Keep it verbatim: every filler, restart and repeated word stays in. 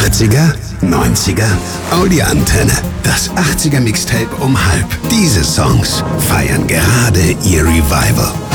achtziger, neunziger, Audi-Antenne. Das achtziger Mixtape um halb. Diese Songs feiern gerade ihr Revival.